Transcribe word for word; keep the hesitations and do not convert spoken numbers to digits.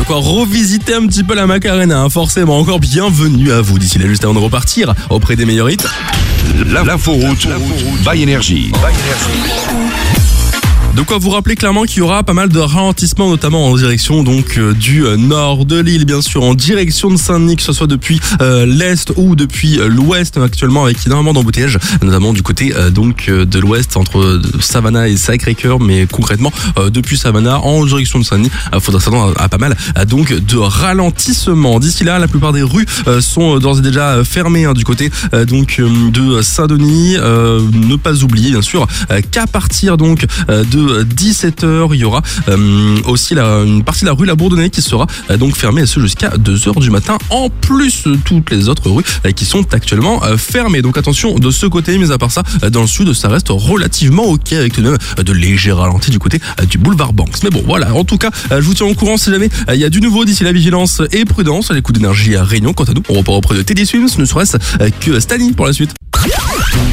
quoi revisiter un petit peu la Macarena, hein, forcément. Encore bienvenue à vous. D'ici là, juste avant de repartir auprès des meilleurs hits. L'inforoute by Énergie. De quoi vous rappeler clairement qu'il y aura pas mal de ralentissements, notamment en direction donc euh, du euh, nord de l'île, bien sûr, en direction de Saint-Denis, que ce soit depuis euh, l'est ou depuis euh, l'ouest, actuellement avec énormément d'embouteillages, notamment du côté euh, donc euh, de l'ouest entre euh, Savannah et Sacré-Cœur, mais concrètement euh, depuis Savannah en direction de Saint-Denis, il euh, faudra s'attendre à, à pas mal euh, donc de ralentissements. D'ici là, la plupart des rues euh, sont d'ores et déjà fermées hein, du côté euh, donc euh, de Saint-Denis. Euh, ne pas oublier bien sûr euh, qu'à partir donc euh, de dix-sept heures, il y aura euh, aussi la, une partie de la rue La Bourdonnais qui sera euh, donc fermée et ce jusqu'à deux heures du matin, en plus de toutes les autres rues euh, qui sont actuellement euh, fermées. Donc attention de ce côté, mais à part ça, euh, dans le sud, ça reste relativement ok avec tout de même euh, de légers ralentis du côté euh, du boulevard Banks. Mais bon, voilà, en tout cas, euh, je vous tiens au courant si jamais il euh, y a du nouveau. D'ici la vigilance et prudence, les coups d'énergie à Réunion. Quant à nous, on repart auprès de Teddy Swims, ne serait-ce euh, que Stani pour la suite.